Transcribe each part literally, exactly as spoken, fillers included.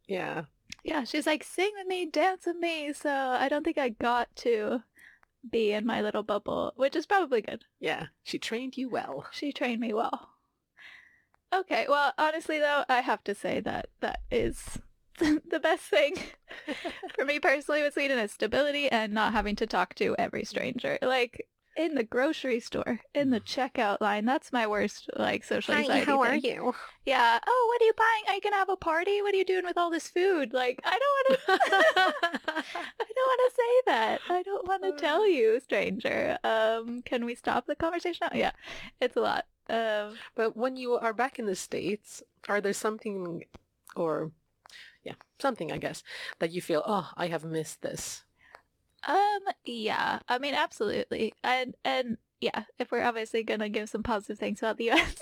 Yeah. Yeah, she's like, sing with me, dance with me. So I don't think I got to be in my little bubble, which is probably good. Yeah. She trained you well. She trained me well. Okay, well, honestly though, I have to say that that is the best thing for me personally with Sweden is stability and not having to talk to every stranger. Like in the grocery store, in the checkout line, that's my worst like social Hi, anxiety how are thing. you? Yeah. Oh, what are you buying? Are you gonna have a party? What are you doing with all this food? Like, I don't want to. I don't want to say that. I don't want to tell you, stranger. Um, can we stop the conversation now? Yeah, it's a lot. Um, But when you are back in the States, are there something, or yeah, something, I guess, that you feel, oh, I have missed this? um, yeah. I mean, absolutely. And and yeah, if we're obviously gonna give some positive things about the U S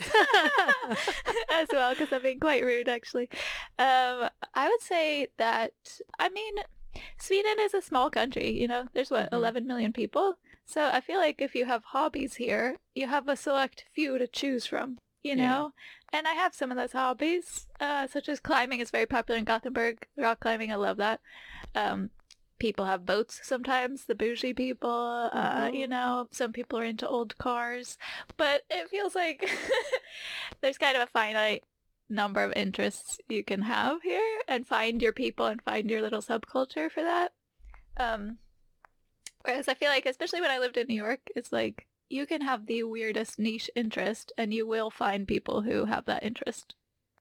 as well, because I'm being quite rude, actually. Um, I would say that I mean, Sweden is a small country. You know, there's what hmm eleven million people. So I feel like if you have hobbies here, you have a select few to choose from. You Yeah. know, and I have some of those hobbies, uh, such as climbing is very popular in Gothenburg. Rock climbing, I love that. Um, People have boats sometimes, the bougie people, uh, you hmm know, some people are into old cars, but it feels like there's kind of a finite number of interests you can have here and find your people and find your little subculture for that. Um, Whereas I feel like, especially when I lived in New York, it's like you can have the weirdest niche interest and you will find people who have that interest.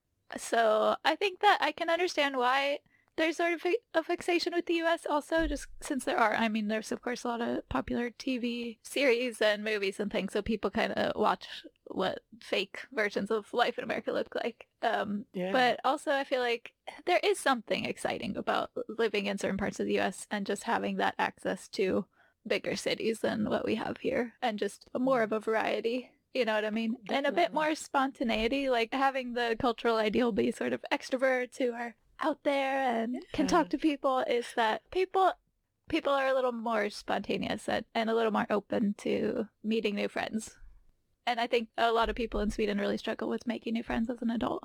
So I think that I can understand why there's sort of a fixation with the U S also, just since there are, I mean, there's of course a lot of popular T V series and movies and things, so people kind of watch what fake versions of life in America look like. Um, Yeah. but also I feel like there is something exciting about living in certain parts of the U S and just having that access to bigger cities than what we have here and just more of a variety. You know what I mean? And a bit Definitely. more spontaneity, like having the cultural ideal be sort of extroverts who are out there and can Yeah. talk to people is that people people are a little more spontaneous and, and a little more open to meeting new friends. And I think a lot of people in Sweden really struggle with making new friends as an adult,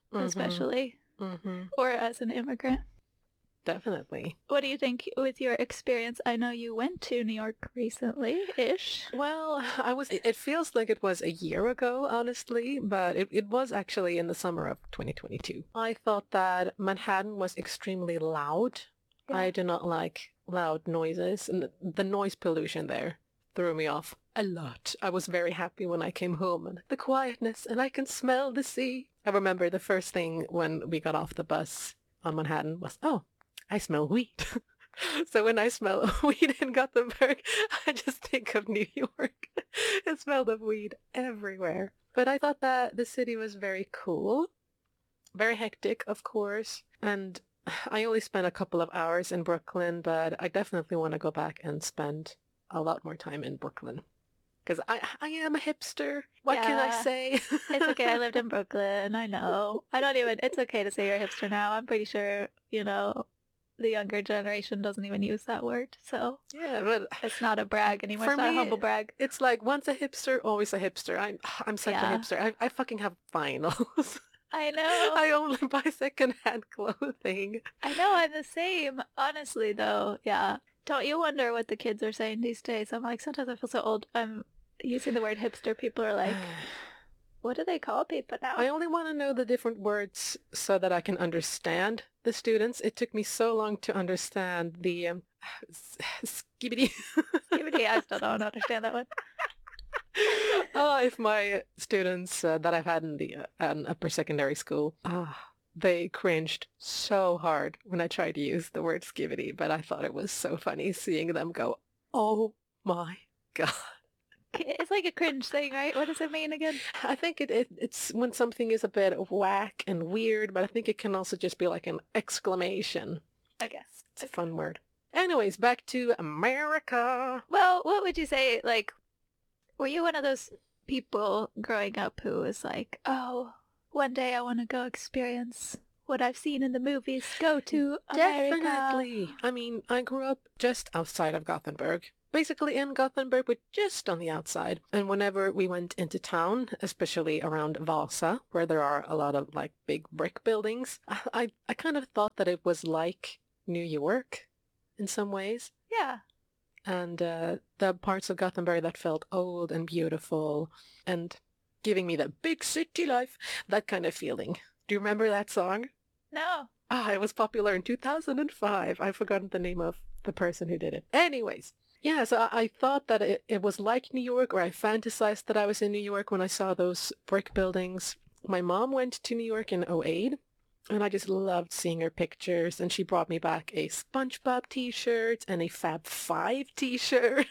hmm especially, hmm or as an immigrant. Definitely. What do you think with your experience? I know you went to New York recently-ish. Well, I was, it it feels like it was a year ago, honestly, but it, it was actually in the summer of twenty twenty-two. I thought that Manhattan was extremely loud. Yeah. I do not like loud noises, and the, the noise pollution there threw me off a lot. I was very happy when I came home and the quietness, and I can smell the sea. I remember the first thing when we got off the bus on Manhattan was, oh, I smell weed. So when I smell weed in Gothenburg, I just think of New York. It smelled of weed everywhere. But I thought that the city was very cool, very hectic, of course. And I only spent a couple of hours in Brooklyn, but I definitely want to go back and spend a lot more time in Brooklyn. Because I, I am a hipster. What can I Yeah. say? It's okay. I lived in Brooklyn. I know. I don't even, it's okay to say you're a hipster now. I'm pretty sure, you know, the younger generation doesn't even use that word. So Yeah, but it's not a brag anymore. for It's not a me, humble brag. it's like once a hipster, always a hipster. I'm I'm such a Yeah. hipster. I, I fucking have vinyls. I know. I only buy secondhand clothing. I know. I'm the same. Honestly, though. Yeah. Don't you wonder what the kids are saying these days? I'm like, sometimes I feel so old. I'm using the word hipster. People are like, what do they call people I now? only want to know the different words so that I can understand the students. It took me so long to understand the um, skibidi. Skibidi, I still don't understand that one. Oh, if my students uh, that I've had in the uh, an upper secondary school, ah, they cringed so hard when I tried to use the word skivity, but I thought it was so funny seeing them go, "Oh my God." It's like a cringe thing, right? What does it mean again? I think it, it it's when something is a bit whack and weird, but I think it can also just be like an exclamation. Okay. It's a Okay. fun word. Anyways, back to America. Well, what would you say, like, were you one of those people growing up who was like, oh, one day I want to go experience what I've seen in the movies, go to America? Definitely. I mean, I grew up just outside of Gothenburg. basically in Gothenburg, but just on the outside. And whenever we went into town, especially around Vasa, where there are a lot of like big brick buildings, I, I, I kind of thought that it was like New York in some ways. Yeah. And uh, the parts of Gothenburg that felt old and beautiful and giving me that big city life, that kind of feeling. Do you remember that song? No. Ah, it was popular in two thousand five. I've forgotten the name of the person who did it. Anyways, yeah, so I, I thought that it, it was like New York, or I fantasized that I was in New York when I saw those brick buildings. My mom went to New York in oh eight, and I just loved seeing her pictures, and she brought me back a SpongeBob t-shirt and a Fab Five t-shirt.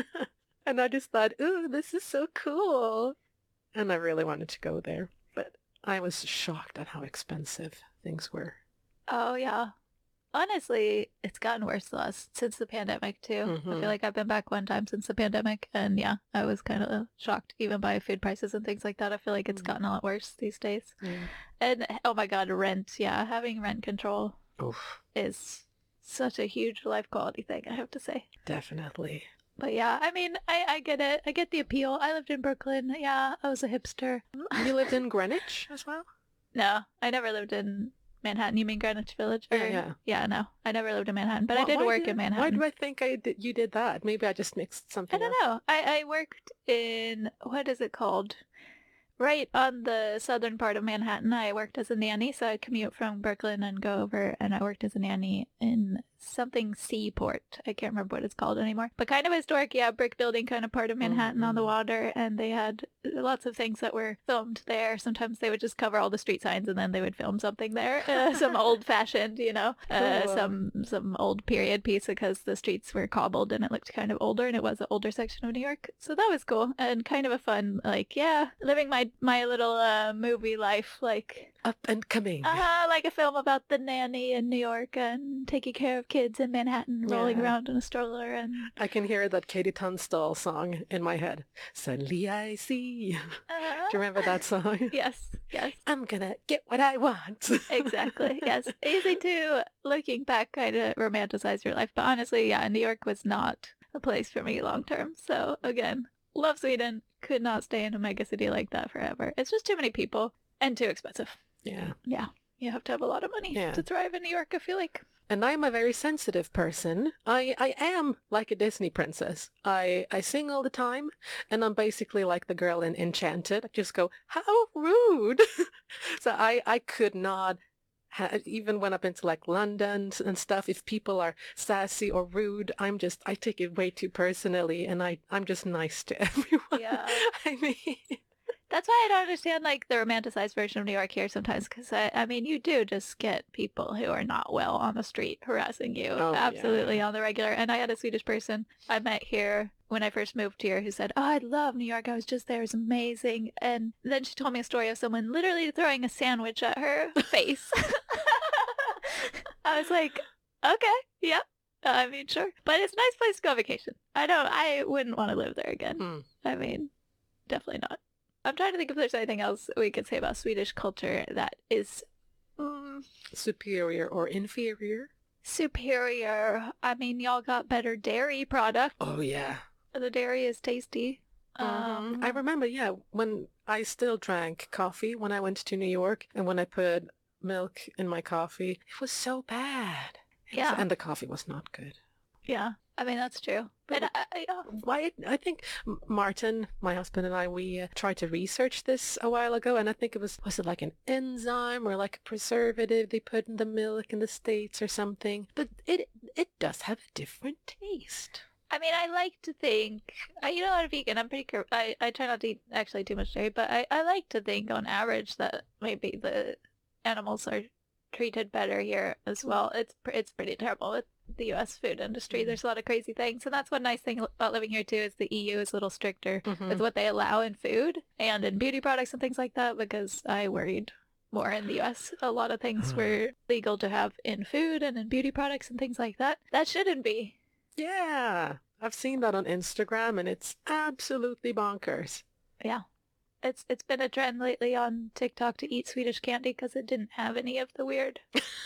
And I just thought, ooh, this is so cool. And I really wanted to go there, but I was shocked at how expensive things were. Oh, yeah. Honestly, it's gotten worse the last, since the pandemic, too. Mm-hmm. I feel like I've been back one time since the pandemic, and yeah, I was kind of shocked even by food prices and things like that. I feel like it's Mm. gotten a lot worse these days. Yeah. And, oh my god, rent. Yeah, having rent control Oof, is such a huge life quality thing, I have to say. definitely. But yeah, I mean, I, I get it. I get the appeal. I lived in Brooklyn. Yeah, I was a hipster. You lived in Greenwich as well? No, I never lived in Manhattan. You mean Greenwich Village? Yeah, Or- yeah. Yeah, no. I never lived in Manhattan, but I Why- did why work did- in Why Manhattan. do I think I did, you did that? Maybe I just mixed something I don't up. know. I, I worked in, what is it called? Right on the southern part of Manhattan. I worked as a nanny, so I'd commute from Brooklyn and go over, and I worked as a nanny in something Seaport. I can't remember what it's called anymore. But kind of historic, yeah, brick building kind of part of Manhattan on the Mhm. water, and they had lots of things that were filmed there. Sometimes they would just cover all the street signs and then they would film something there. Uh, some old-fashioned, you know, uh, Cool. some some old period piece because the streets were cobbled and it looked kind of older, and it was an older section of New York. So that was cool and kind of a fun, like, yeah, living my my little uh, movie life, like Up and coming. uh, like a film about the nanny in New York and taking care of kids in Manhattan, rolling Yeah. around in a stroller, and I can hear that Katie Tunstall song in my head. Suddenly I see. uh, Do you remember that song? yes, yes. I'm gonna get what I want. Exactly. Yes. Easy to, looking back, kind of romanticize your life. But honestly, yeah, New York was not a place for me long term. So again, love Sweden. Could not stay in a mega city like that forever. It's just too many people and too expensive. Yeah. Yeah. You have to have a lot of money Yeah. to thrive in New York, I feel like. And I'm a very sensitive person. I, I am like a Disney princess. I, I sing all the time, and I'm basically like the girl in Enchanted. I just go, how rude. So I, I could not, ha- even when I've been to like London and stuff, if people are sassy or rude, I'm just, I take it way too personally, and I, I'm just nice to everyone. Yeah. I mean, That's why I don't understand like the romanticized version of New York here sometimes, because I, I mean, you do just get people who are not well on the street harassing you Oh, absolutely yeah. on the regular. And I had a Swedish person I met here when I first moved here who said, "Oh, I love New York. I was just there. It was amazing." And then she told me a story of someone literally throwing a sandwich at her face. I was like, okay, yeah. I mean, sure. But it's a nice place to go on vacation. I don't, I wouldn't want to live there again. Hmm. I mean, definitely not. I'm trying to think if there's anything else we could say about Swedish culture that is mm, superior or inferior? superior. I mean, y'all got better dairy product. Oh, yeah. The dairy is tasty. Mhm. Um, I remember, yeah, when I still drank coffee when I went to New York, and when I put milk in my coffee, it was so bad. It was- Yeah. and the coffee was not good. yeah, I mean, that's true. But But- I, I, uh, Why? I think M- Martin, my husband, and I, we uh, tried to research this a while ago, and I think it was, was it like an enzyme or like a preservative they put in the milk in the States or something? But it it does have a different taste. I mean, I like to think, I, you know, I'm vegan. I'm pretty, cur- I, I try not to eat actually too much dairy, but I, I like to think on average that maybe the animals are treated better here as well. It's, pr- it's pretty terrible with the U S food industry. Mm. There's a lot of crazy things. And that's one nice thing about living here too, is the E U is a little stricter Mhm. with what they allow in food and in beauty products and things like that, because I worried more in the U S. A lot of things Ah. were legal to have in food and in beauty products and things like that. That shouldn't be. Yeah, I've seen that on Instagram, and it's absolutely bonkers. Yeah. It's it's been a trend lately on TikTok to eat Swedish candy because it didn't have any of the weird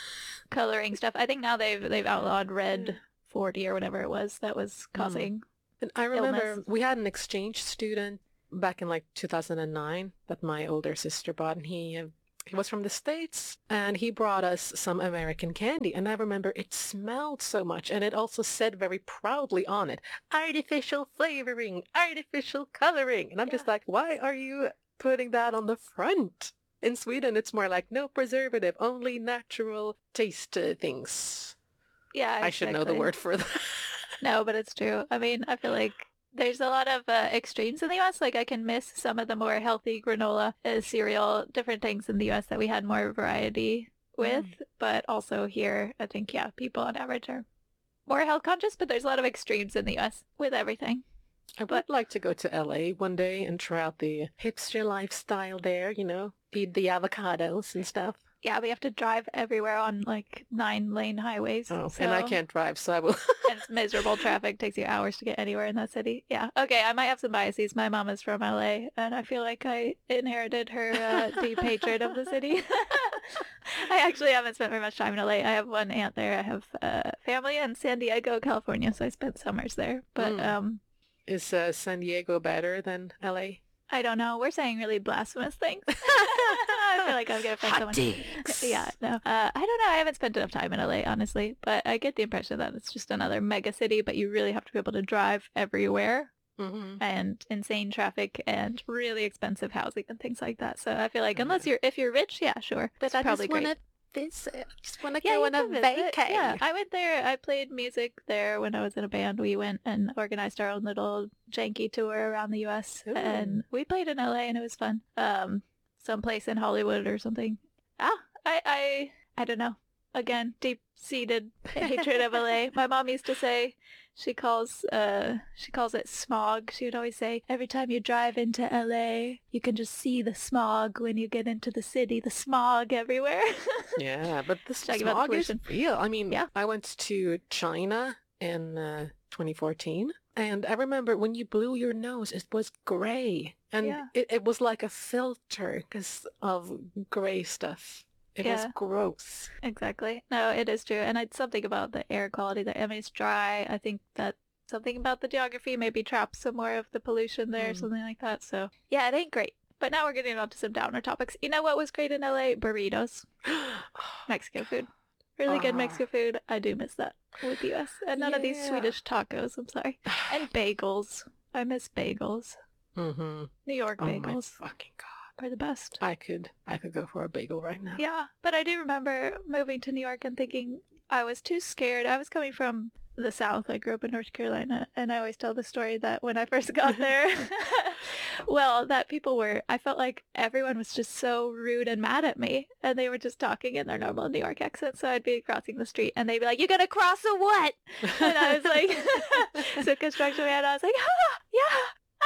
coloring stuff. I think now they've they've outlawed red forty or whatever it was that was causing And I illness. remember we had an exchange student back in like two thousand nine that my older sister bought, and he uh, he was from the States, and he brought us some American candy. And I remember it smelled so much, and it also said very proudly on it, artificial flavoring, artificial coloring. And I'm Yeah. just like, why are you putting that on the front? In Sweden, it's more like no preservative, only natural taste uh, things. Yeah, I should know the exactly. word for that. No, but it's true. I mean, I feel like there's a lot of uh, extremes in the U S. Like I can miss some of the more healthy granola, uh, cereal, different things in the U S that we had more variety with. Mm. But also here, I think, yeah, people on average are more health conscious, but there's a lot of extremes in the U S with everything. I would But- like to go to L A one day and try out the hipster lifestyle there, you know, eat the avocados and stuff. Yeah, we have to drive everywhere on like nine lane highways. Oh, so... and I can't drive, so I will. And it's miserable traffic. Takes you hours to get anywhere in that city. Yeah. Okay, I might have some biases. My mom is from L A, and I feel like I inherited her uh, deep hatred of the city. I actually haven't spent very much time in L A. I have one aunt there. I have uh, family in San Diego, California, so I spent summers there. But Mm. um, Is uh, San Diego better than L A? I don't know. We're saying really blasphemous things. I feel like I'm gonna offend someone. takes. Yeah, no. Uh, I don't know. I haven't spent enough time in L A, honestly, but I get the impression that it's just another mega city, but you really have to be able to drive everywhere Mm-hmm. and insane traffic and really expensive housing and things like that. So I feel like Oh, unless yeah. you're if you're rich, yeah, sure, But that's I probably just want great. to visit. I just want to Yeah, go you on a can visit. vacay. Yeah, I went there. I played music there when I was in a band. We went and organized our own little janky tour around the U S Ooh. and we played in L A and it was fun. Um, someplace in Hollywood or something. Ah, I, I, I don't know. Again, deep-seated hatred of L A. My mom used to say, she calls, uh, she calls it smog. She would always say, every time you drive into L A, you can just see the smog when you get into the city. The smog everywhere. Yeah, but the Talking about smog is pollution. real. I mean, Yeah. I went to China in uh, twenty fourteen, and I remember when you blew your nose, it was gray, and Yeah. it, it was like a filter because of gray stuff. It was Yeah. gross. Exactly. No, it is true. And it's something about the air quality that, I mean, it's dry. I think that something about the geography maybe traps some more of the pollution there, Mm. something like that. So, yeah, it ain't great. But now we're getting on to some downer topics. You know what was great in L A? Burritos. Mexican food. Really good Ah. Mexican food. I do miss that with the U S. And none of these Yeah. Swedish tacos, I'm sorry. And bagels. I miss bagels. Mm-hmm. New York Oh my bagels fucking god! are the best. I could, I could go for a bagel right now. Yeah, but I do remember moving to New York and thinking I was too scared. I was coming from the South. I grew up in North Carolina, and I always tell the story that when I first got there, well, that people were, I felt like everyone was just so rude and mad at me, and they were just talking in their normal New York accent, so I'd be crossing the street, and they'd be like, "You gonna cross a what?" And I was like, so construction man, I was like, ah, yeah.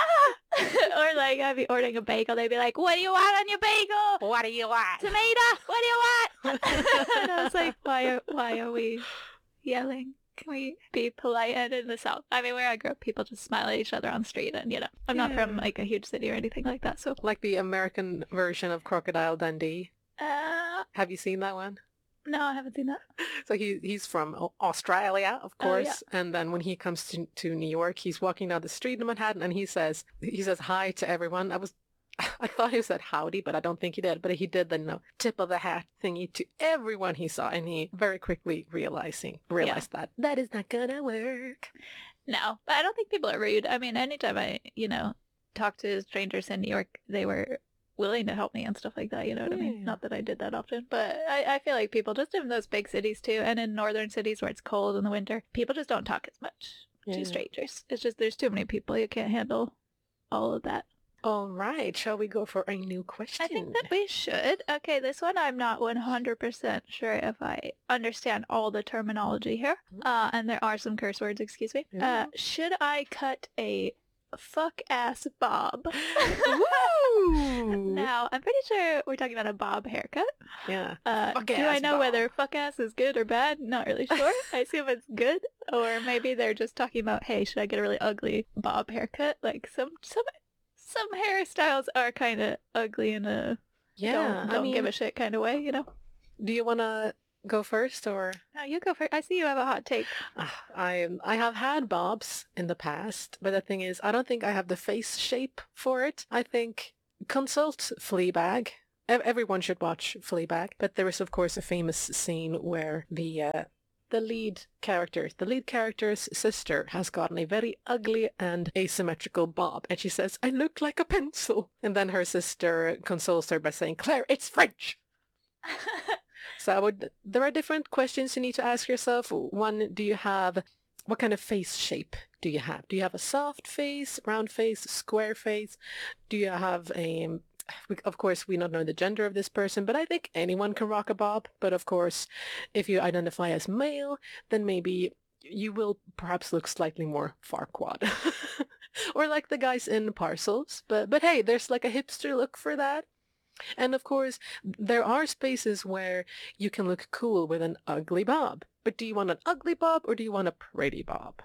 Ah! Or like I'd be ordering a bagel, they'd be like, "What do you want on your bagel? What do you want? Tomato? What do you want?" And I was like, why are why are we yelling? Can we be polite? And in the South, I mean, where I grew up, people just smile at each other on the street, and you know, I'm not from Yeah. like a huge city or anything like that, so. Like the American version of Crocodile Dundee. Uh, Have you seen that one? no, I haven't seen that. So he he's from Au- Australia, of Oh, yeah. course. And then when he comes to, to New York, he's walking down the street in Manhattan, and he says he says hi to everyone. I was I thought he said howdy, but I don't think he did. But he did the you know, tip of the hat thingy to everyone he saw, and he very quickly realizing realized that that is not gonna work. No, but I don't think people are rude. I mean, anytime I, you know, talk to strangers in New York, they were willing to help me and stuff like that, you know what I mean? Yeah. Not that I did that often, but I, I feel like people just in those big cities too, and in northern cities where it's cold in the winter, people just don't talk as much Yeah. to strangers. It's just there's too many people. You can't handle all of that. All right, shall we go for a new question? I think that we should. Okay, this one I'm not one hundred percent sure if I understand all the terminology here. Uh, and there are some curse words, excuse me. Yeah. Uh, should I cut a fuck ass bob? Ooh. Now, I'm pretty sure we're talking about a bob haircut. Yeah. Uh, Fuck do I ass know bob. whether fuck ass is good or bad? Not really sure. I assume it's good. Or maybe they're just talking about, hey, should I get a really ugly bob haircut? Like some some some hairstyles are kind of ugly in a Yeah. don't, don't I mean, give a shit kind of way, you know? do you want to go first or? no, you go for it. I see you have a hot take. Ah, I I have had bobs in the past, but the thing is, I don't think I have the face shape for it. I think consult Fleabag. Ev- Everyone should watch Fleabag, but there is of course a famous scene where the uh, the lead character, the lead character's sister, has gotten a very ugly and asymmetrical bob, and she says, "I look like a pencil," and then her sister consoles her by saying, "Claire, it's French." So I would, there are different questions you need to ask yourself. One, do you have, what kind of face shape do you have? Do you have a soft face, round face, square face? Do you have a, of course, we don't know the gender of this person, but I think anyone can rock a bob. But of course, if you identify as male, then maybe you will perhaps look slightly more Farquaad. Or like the guys in Parcels. But, but hey, there's like a hipster look for that. And of course, there are spaces where you can look cool with an ugly bob. But do you want an ugly bob or do you want a pretty bob?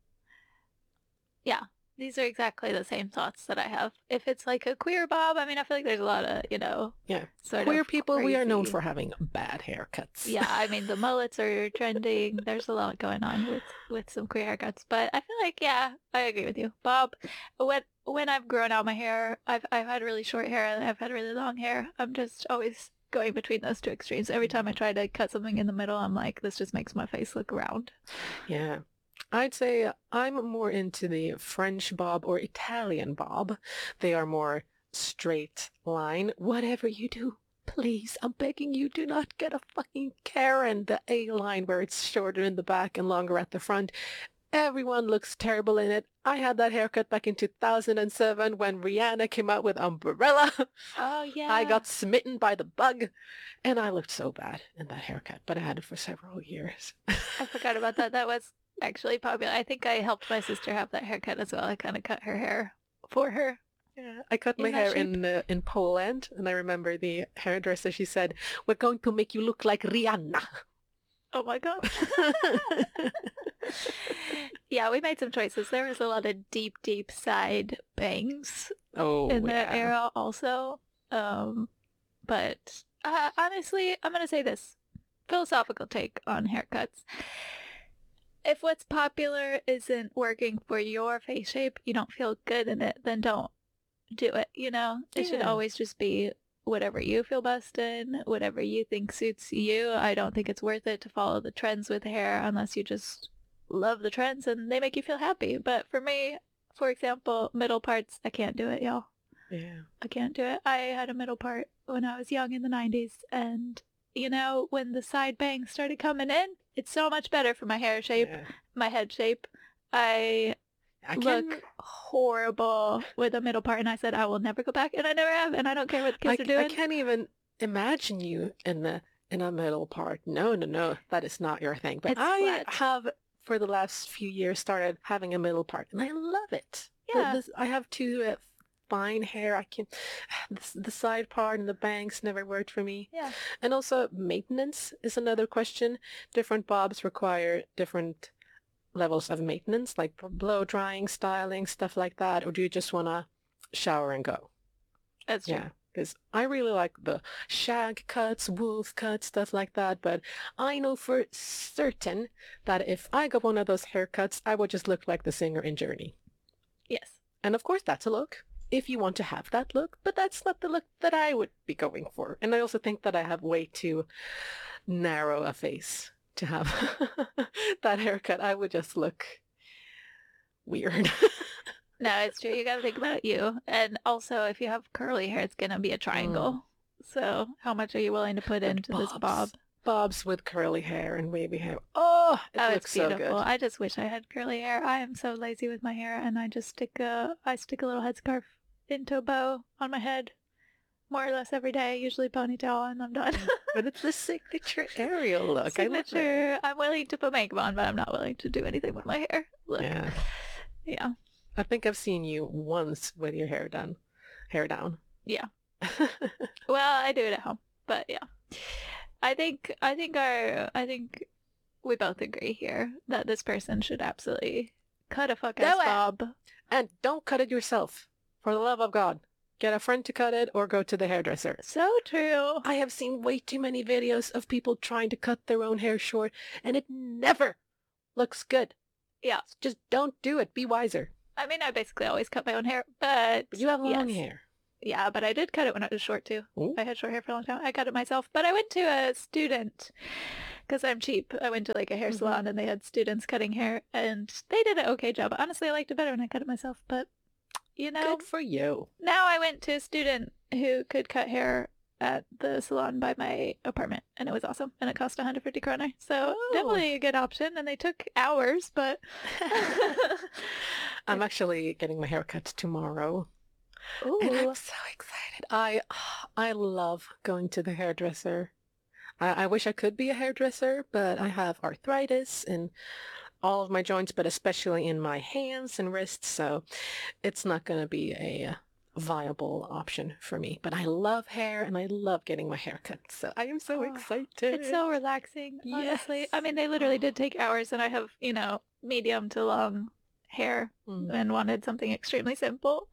Yeah, these are exactly the same thoughts that I have. If it's like a queer bob, I mean, I feel like there's a lot of, you know, Yeah. sort Queer of people, we are known crazy- for having bad haircuts. Yeah, I mean, the mullets are trending. There's a lot going on with with some queer haircuts, but I feel like, yeah, I agree with you, Bob. When when I've grown out my hair, I've I've had really short hair and I've had really long hair. I'm just always going between those two extremes. Every time I try to cut something in the middle, I'm like, this just makes my face look round. Yeah. I'd say I'm more into the French bob or Italian bob. They are more straight line. Whatever you do, please, I'm begging you, do not get a fucking Karen, the A line where it's shorter in the back and longer at the front. Everyone looks terrible in it. I had that haircut back in two thousand seven when Rihanna came out with Umbrella. Oh yeah. I got smitten by the bug, and I looked so bad in that haircut, but I had it for several years. I forgot about that. That was actually popular. I think I helped my sister have that haircut as well. I kind of cut her hair for her. Yeah, I cut In my that hair shape? in uh, in Poland, and I remember the hairdresser. She said, "We're going to make you look like Rihanna." Oh my god. Yeah, we made some choices. There was a lot of deep, deep side bangs Oh, in that yeah. era also. Um, but uh, honestly, I'm gonna say this philosophical take on haircuts. If what's popular isn't working for your face shape, you don't feel good in it, then don't do it, you know? It should Yeah. always just be whatever you feel best in, whatever you think suits you. I don't think it's worth it to follow the trends with hair unless you just love the trends and they make you feel happy. But for me, for example, middle parts, I can't do it, y'all. Yeah. I can't do it. I had a middle part when I was young in the nineties, and you know, when the side bangs started coming in, it's so much better for my hair shape, Yeah. my head shape. I I look can, horrible with a middle part, and I said I will never go back, and I never have, and I don't care what the I, kids are I doing. can't even imagine you in the in a middle part. No, no, no, that is not your thing. But It's I flat. have, for the last few years, started having a middle part, and I love it. The- Yeah. this- I have two uh, fine hair. I can, the, the side part and the bangs never worked for me. Yeah. And also maintenance is another question. Different bobs require different levels of maintenance, like blow drying, styling, stuff like that, or do you just want to shower and go? That's true. Yeah, because I really like the shag cuts, wolf cuts, stuff like that, but I know for certain that if I got one of those haircuts, I would just look like the singer in Journey. Yes. And of course, that's a look if you want to have that look, but that's not the look that I would be going for. And I also think that I have way too narrow a face to have that haircut. I would just look weird. No, it's true. You gotta think about you. And also, if you have curly hair, it's gonna be a triangle. So how much are you willing to put And into this bob? Bobs with curly hair and wavy hair. Oh, it Oh, looks it's so beautiful. good. I just wish I had curly hair. I am so lazy with my hair, and I just stick a I stick a little headscarf into a bow on my head, more or less every day. Usually ponytail, and I'm done. But it's the signature Ariel look. I love it. Signature. I'm willing to put makeup on, but I'm not willing to do anything with my hair. Look. Yeah. Yeah. I think I've seen you once with your hair done. Hair down. Yeah. Well, I do it at home, but yeah. I think I think our I think we both agree here that this person should absolutely cut a fuck ass Do it. bob. And don't cut it yourself. For the love of God. Get a friend to cut it or go to the hairdresser. So true. I have seen way too many videos of people trying to cut their own hair short, and it never looks good. Yeah. Just don't do it. Be wiser. I mean, I basically always cut my own hair, but... But you have long yes. hair. Yeah, but I did cut it when I was short, too. Ooh. I had short hair for a long time. I cut it myself, but I went to a student, because I'm cheap. I went to, like, a hair Mhm. salon, and they had students cutting hair, and they did an okay job. Honestly, I liked it better when I cut it myself, but, you know... Good for you. Now I went to a student who could cut hair at the salon by my apartment, and it was awesome, and it cost one hundred fifty kroner, so Oh. definitely a good option, and they took hours, but... I'm actually getting my hair cut tomorrow. Ooh. And I'm so excited. I I love going to the hairdresser. I, I wish I could be a hairdresser, but I have arthritis in all of my joints, but especially in my hands and wrists, so it's not going to be a viable option for me. But I love hair and I love getting my hair cut, so I am so Oh, excited. It's so relaxing, honestly. Yes. I mean, they literally did take hours, and I have, you know, medium to long hair Mm. and wanted something extremely simple.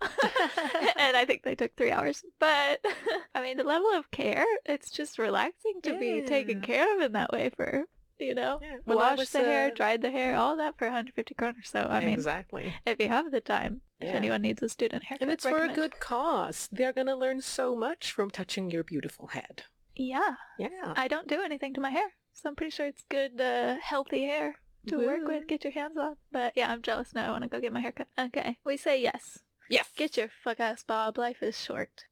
And I think they took three hours. But, I mean, the level of care, it's just relaxing to be taken Yeah. care of in that way for, you know, Yeah. When I wash was, the hair, uh, dried the hair, all that for one hundred fifty kroner. So, I mean, Exactly. if you have the time, if Yeah. anyone needs a student haircut, And it's for a recommend. good cause. They're going to learn so much from touching your beautiful head. Yeah. Yeah. I don't do anything to my hair, so I'm pretty sure it's good, uh, healthy hair to work Woo. with, get your hands on. But yeah, I'm jealous now. I want to go get my hair cut. Okay, we say yes. Yes. Get your fuck ass bob. Life is short.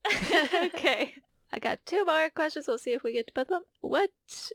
Okay. I got two more questions. We'll see if we get to both of them. What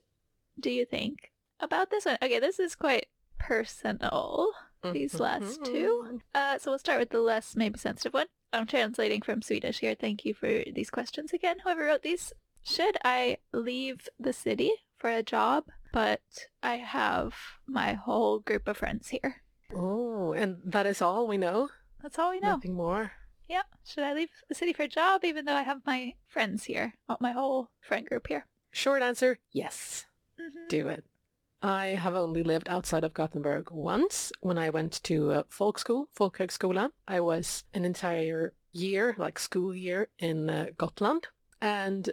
do you think about this one? Okay, this is quite personal. These last two. Uh, so we'll start with the less maybe sensitive one. I'm translating from Swedish here. Thank you for these questions again. Whoever wrote these. Should I leave the city for a job, but I have my whole group of friends here? Oh, and that is all we know? That's all we know. Nothing more? Yeah. Should I leave the city for a job even though I have my friends here? My whole friend group here? Short answer, yes. Mm-hmm. Do it. I have only lived outside of Gothenburg once when I went to uh, folk school, Folkhögskola. I was an entire year, like school year, in uh, Gotland. And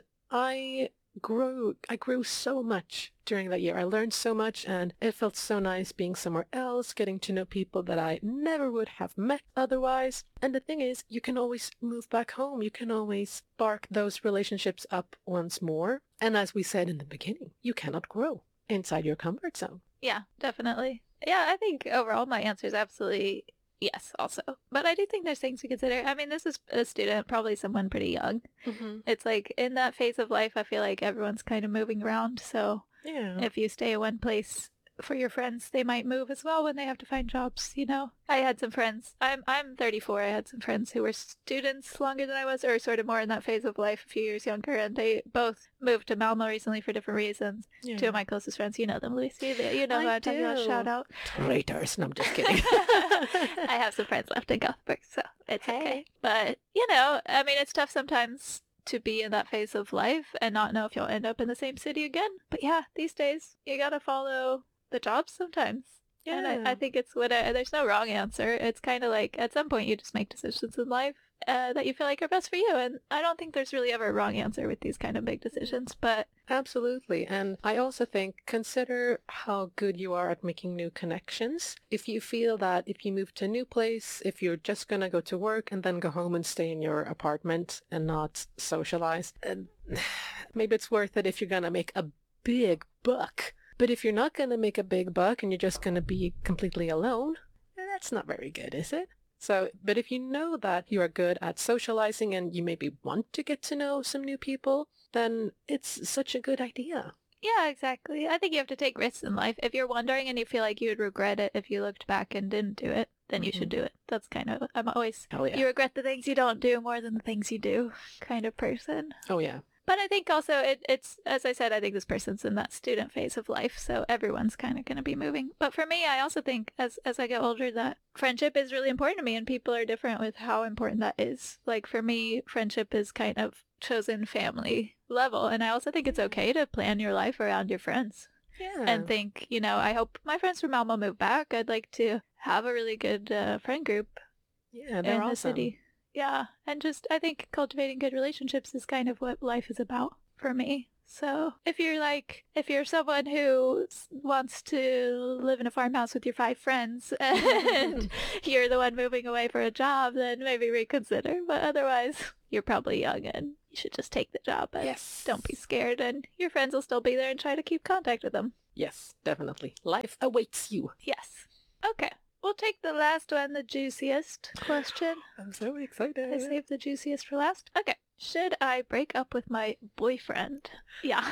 I grew, I grew so much during that year. I learned so much, and it felt so nice being somewhere else, getting to know people that I never would have met otherwise. And the thing is, you can always move back home. You can always spark those relationships up once more. And as we said in the beginning, you cannot grow inside your comfort zone. Yeah, definitely. Yeah, I think overall my answer is absolutely yes also. But I do think there's things to consider. I mean, this is a student, probably someone pretty young. Mm-hmm. It's like in that phase of life, I feel like everyone's kind of moving around. So Yeah. if you stay in one place for your friends, they might move as well when they have to find jobs, you know? I had some friends. I'm I'm thirty-four. I had some friends who were students longer than I was, or sort of more in that phase of life, a few years younger, and they both moved to Malmo recently for different reasons. Yeah. Two of my closest friends, you know them, Lucy. You know I who I'm talking about. do. Shout out. Traitors. No, I'm just kidding. I have some friends left in Gothenburg, so it's Hey. okay. But, you know, I mean, it's tough sometimes to be in that phase of life and not know if you'll end up in the same city again. But yeah, these days, you gotta follow the jobs sometimes. Yeah. And I, I think it's what I, there's no wrong answer. It's kind of like at some point you just make decisions in life uh, that you feel like are best for you. And I don't think there's really ever a wrong answer with these kind of big decisions. But Absolutely. And I also think consider how good you are at making new connections. If you feel that if you move to a new place, if you're just going to go to work and then go home and stay in your apartment and not socialize, and maybe it's worth it if you're going to make a big buck. But if you're not going to make a big buck and you're just going to be completely alone, that's not very good, is it? So, but if you know that you are good at socializing and you maybe want to get to know some new people, then it's such a good idea. yeah, exactly. I think you have to take risks in life. If you're wondering and you feel like you would regret it if you looked back and didn't do it, then you Mhm. should do it. That's kind of, I'm always, Oh, yeah. you regret the things you don't do more than the things you do kind of person. Oh, yeah. But I think also it, it's, as I said, I think this person's in that student phase of life, so everyone's kind of going to be moving. But for me, I also think as, as I get older that friendship is really important to me, and people are different with how important that is. Like for me, friendship is kind of chosen family level, and I also think it's okay to plan your life around your friends. Yeah. And think, you know, I hope my friends from Malmo move back. I'd like to have a really good uh, friend group yeah, they're in awesome. the city. Yeah, and just I think cultivating good relationships is kind of what life is about for me. So if you're like, if you're someone who s- wants to live in a farmhouse with your five friends and you're the one moving away for a job, then maybe reconsider. But otherwise, you're probably young and you should just take the job and Yes. don't be scared. And your friends will still be there and try to keep contact with them. Yes, definitely. Life awaits you. Yes. Okay. We'll take the last one, the juiciest question. I'm so excited. I saved the juiciest for last. Okay. Should I break up with my boyfriend? Yeah.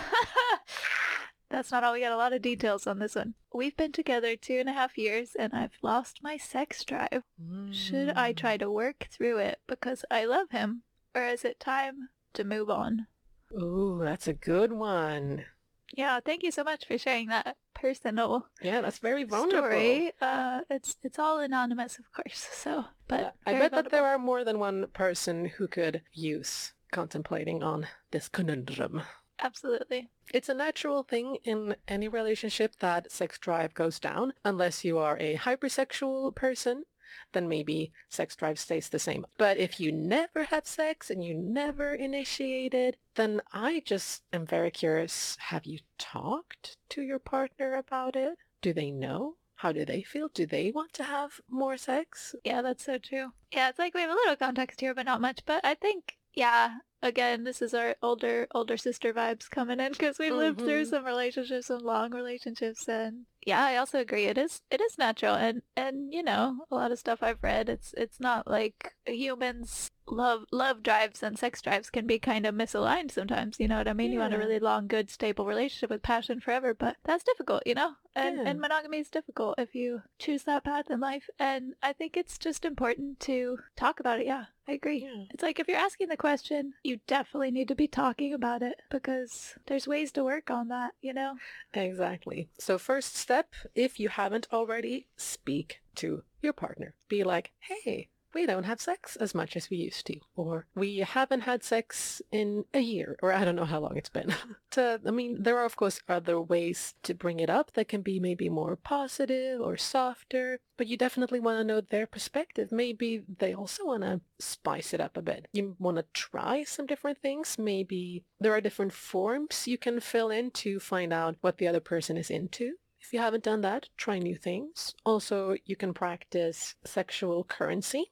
That's not all. We got a lot of details on this one. We've been together two and a half years and I've lost my sex drive. Mm. Should I try to work through it because I love him? Or is it time to move on? Ooh, that's a good one. Yeah, thank you so much for sharing that personal Yeah, that's very vulnerable. story. Uh, it's it's all anonymous, of course. So, but Yeah, I very bet that there vulnerable. are more than one person who could use contemplating on this conundrum. Absolutely. It's a natural thing in any relationship that sex drive goes down, unless you are a hypersexual person, then maybe sex drive stays the same. But if you never had sex and you never initiated, then I just am very curious. Have you talked to your partner about it? Do they know? How do they feel? Do they want to have more sex? Yeah, that's so true. Yeah, it's like we have a little context here, but not much. But I think, yeah, again, this is our older older sister vibes coming in because we've lived through Mhm. some relationships, some long relationships, and yeah, I also agree. It is it is natural, and and you know, a lot of stuff I've read, it's it's not like humans love love drives and sex drives can be kind of misaligned sometimes. You know what I mean? You want a Yeah. really long, good, stable relationship with passion forever, but that's difficult, you know. And Yeah. and monogamy is difficult if you choose that path in life. And I think it's just important to talk about it. Yeah, I agree. Yeah. It's like if you're asking the question, you definitely need to be talking about it because there's ways to work on that, you know? Exactly. So first step, if you haven't already, speak to your partner. Be like, hey, we don't have sex as much as we used to, or we haven't had sex in a year, or I don't know how long it's been. to, I mean, there are of course other ways to bring it up that can be maybe more positive or softer, but you definitely want to know their perspective. Maybe they also want to spice it up a bit. You want to try some different things. Maybe there are different forms you can fill in to find out what the other person is into. If you haven't done that, try new things. Also, you can practice sexual currency.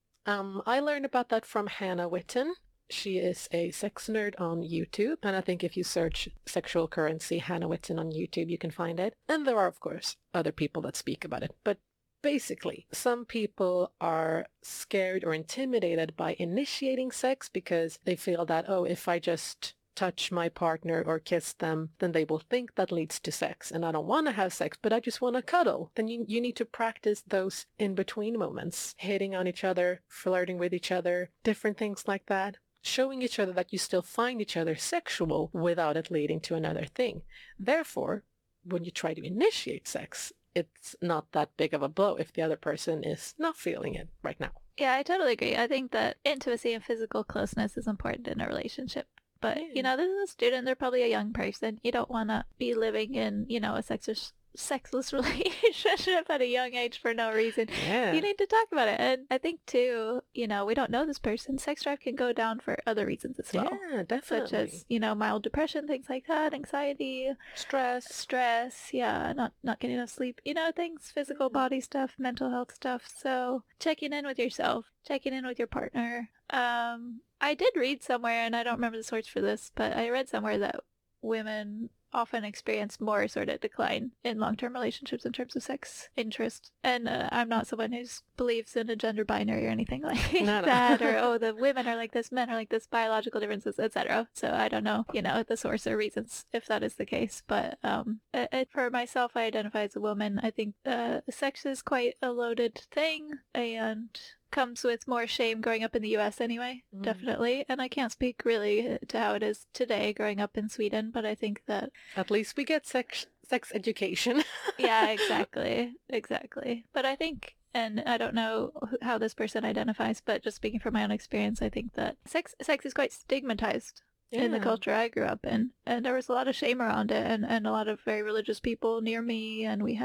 Um, I learned about that from Hannah Witten. She is a sex nerd on YouTube, and I think if you search sexual currency Hannah Witten on YouTube, you can find it. And there are, of course, other people that speak about it. But basically, some people are scared or intimidated by initiating sex because they feel that, oh, if I just touch my partner or kiss them, then they will think that leads to sex. And I don't want to have sex, but I just want to cuddle. Then you, you need to practice those in-between moments, hitting on each other, flirting with each other, different things like that. Showing each other that you still find each other sexual without it leading to another thing. Therefore, when you try to initiate sex, it's not that big of a blow if the other person is not feeling it right now. Yeah, I totally agree. I think that intimacy and physical closeness is important in a relationship. But, Yeah. you know, this is a student, they're probably a young person. You don't want to be living in, you know, a sexless, sexless relationship at a young age for no reason. Yeah. You need to talk about it. And I think, too, you know, we don't know this person. Sex drive can go down for other reasons as well. Yeah, definitely. Such as, you know, mild depression, things like that, anxiety, stress. stress, yeah, not not getting enough sleep, you know, things, physical Yeah. body stuff, mental health stuff. So checking in with yourself, checking in with your partner. Um, I did read somewhere, and I don't remember the source for this, but I read somewhere that women often experience more sort of decline in long-term relationships in terms of sex interest. And uh, I'm not someone who believes in a gender binary or anything like No, no. that, or oh, the women are like this, men are like this, biological differences, et cetera. So I don't know, you know, the source or reasons if that is the case. But um, it, it, for myself, I identify as a woman. I think uh, sex is quite a loaded thing, and comes with more shame growing up in the U S anyway, Mm. definitely. And I can't speak really to how it is today growing up in Sweden, but I think that At least we get sex sex education. yeah, exactly, exactly. But I think, and I don't know wh- how this person identifies, but just speaking from my own experience, I think that sex sex is quite stigmatized in the Yeah. culture I grew up in, and there was a lot of shame around it, and and a lot of very religious people near me, and we had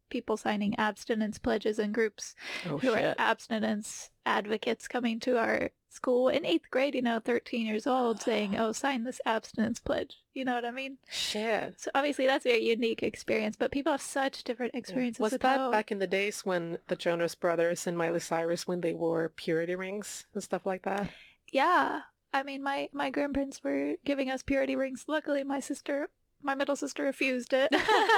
people signing abstinence pledges in groups Oh, who are shit. abstinence advocates coming to our school in eighth grade, you know, thirteen years old, saying, oh, sign this abstinence pledge. You know what I mean? Shit. So obviously that's a very unique experience, but people have such different Yeah. experiences Was with that how... back in the days when the Jonas Brothers and Miley Cyrus, when they wore purity rings and stuff like that? Yeah. I mean, my, my grandparents were giving us purity rings. Luckily, my sister, my middle sister refused it.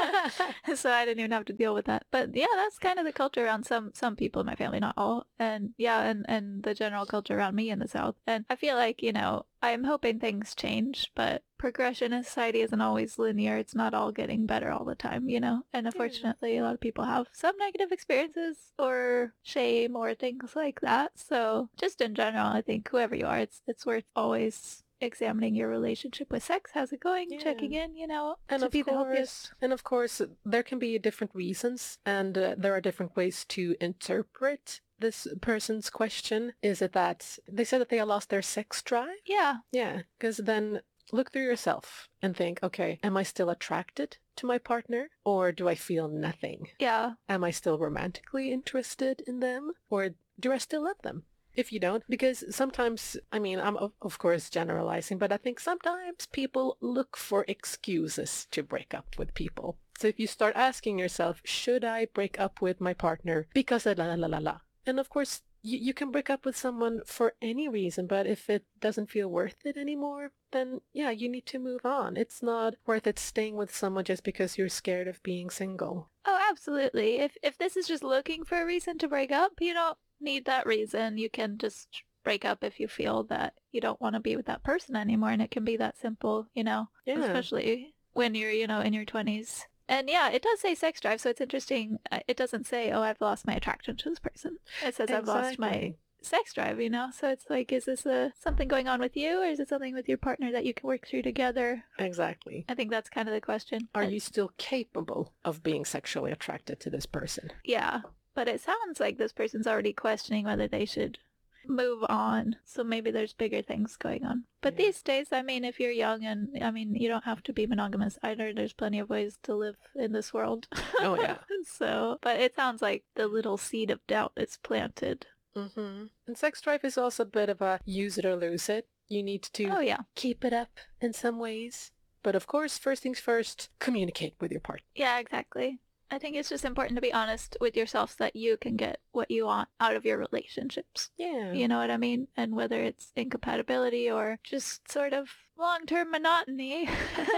So I didn't even have to deal with that. But yeah, that's kind of the culture around some some people in my family, not all. And yeah, and, and the general culture around me in the South. And I feel like, you know, I'm hoping things change, but progression in society isn't always linear. It's not all getting better all the time, you know? And unfortunately, a lot of people have some negative experiences or shame or things like that. So just in general, I think whoever you are, it's it's worth always examining your relationship with sex. How's it going? Yeah. Checking in, you know, And to of be the course, healthiest. and of course, there can be different reasons, and uh, there are different ways to interpret this person's question. Is it that they said that they lost their sex drive? Yeah. Yeah, because then look through yourself and think, okay, am I still attracted to my partner, or do I feel nothing? Yeah. Am I still romantically interested in them, or do I still love them? If you don't, because sometimes, I mean, I'm of, of course generalizing, but I think sometimes people look for excuses to break up with people. So if you start asking yourself, should I break up with my partner because of la la la la la? And of course, you, you can break up with someone for any reason, but if it doesn't feel worth it anymore, then yeah, you need to move on. It's not worth it staying with someone just because you're scared of being single. Oh, absolutely. If if this is just looking for a reason to break up, you don't need that reason. You can just break up if you feel that you don't want to be with that person anymore, and it can be that simple, you know, Yeah. especially when you're, you know, in your twenties. And yeah, it does say sex drive, so it's interesting. Uh, It doesn't say, oh, I've lost my attraction to this person. It says I've lost my Exactly. sex drive, you know? So it's like, is this a something going on with you, or is it something with your partner that you can work through together? Exactly. I think that's kind of the question. Are Uh, you still capable of being sexually attracted to this person? Yeah, but it sounds like this person's already questioning whether they should move on. So maybe there's bigger things going on. But Yeah. these days, I mean, if you're young and, I mean, you don't have to be monogamous either. There's plenty of ways to live in this world. Oh, yeah. So, but it sounds like the little seed of doubt is planted. Mm-hmm. And sex drive is also a bit of a use it or lose it. You need to Oh, yeah. keep it up in some ways. But of course, first things first, communicate with your partner. Yeah, exactly. I think it's just important to be honest with yourself so that you can get what you want out of your relationships. Yeah. You know what I mean? And whether it's incompatibility or just sort of long-term monotony.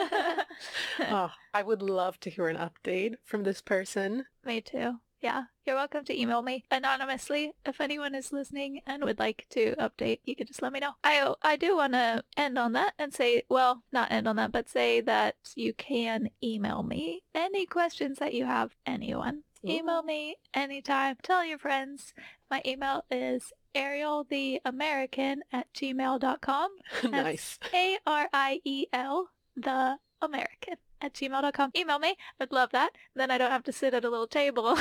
Oh, I would love to hear an update from this person. Me too. Yeah, you're welcome to email me anonymously if anyone is listening and would like to update. You can just let me know. I I do want to end on that and say, well, not end on that, but say that you can email me any questions that you have. Anyone, email Ooh. me anytime. Tell your friends. My email is Ariel the American at gmail dot com. Nice. A R I E L the American at gmail dot com. Email me. I'd love that. Then I don't have to sit at a little table.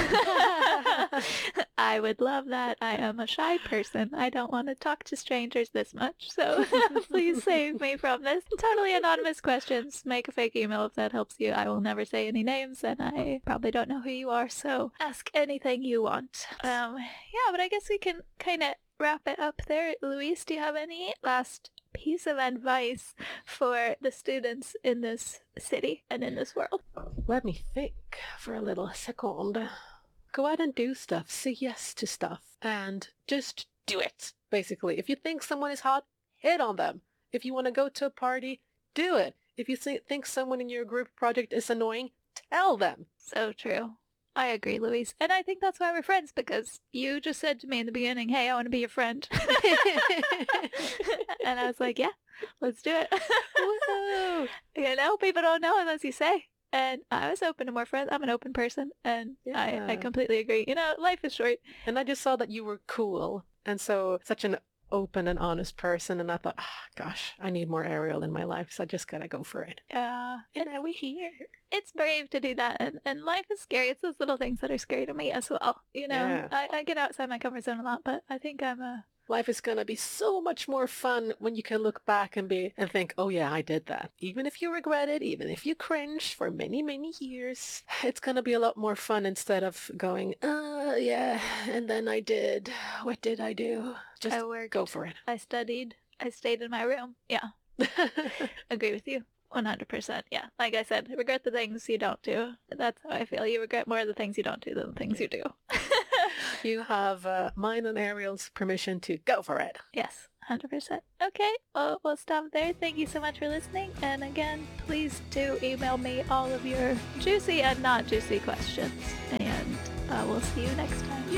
I would love that. I am a shy person. I don't want to talk to strangers this much. So please save me from this. Totally anonymous questions. Make a fake email if that helps you. I will never say any names and I probably don't know who you are. So ask anything you want. Um, yeah, but I guess we can kind of wrap it up there. Luis, do you have any last piece of advice for the students in this city and in this world? Let me think for a little second. Go out and do stuff. Say yes to stuff. And just do it, basically. If you think someone is hot, hit on them. If you want to go to a party, do it. If you th- think someone in your group project is annoying, tell them. So true. I agree, Luis. And I think that's why we're friends, because you just said to me in the beginning, hey, I want to be your friend. And I was like, yeah, let's do it. Woo! You know, people don't know unless you say. And I was open to more friends. I'm an open person, and I, I Yeah. completely agree. You know, life is short. And I just saw that you were cool. And so such an open and honest person. And I thought, ah, gosh, I need more Ariel in my life. So I just gotta go for it. Yeah. And now we're here. It's brave to do that, and, and life is scary. It's those little things that are scary to me as well. You know, Yeah. I, I get outside my comfort zone a lot, but I think I'm a Life is gonna be so much more fun when you can look back and be and think, oh yeah, I did that. Even if you regret it, even if you cringed for many, many years, it's gonna be a lot more fun instead of going, uh, yeah, and then I did. What did I do? Just I worked. Go for it. I studied. I stayed in my room. Yeah. Agree with you. one hundred percent. Yeah. Like I said, regret the things you don't do. That's how I feel. You regret more of the things you don't do than the things you do. You have uh, mine and Ariel's permission to go for it. Yes, one hundred percent. Okay, well, we'll stop there. Thank you so much for listening. And again, please do email me all of your juicy and not juicy questions. And uh, we'll see you next time.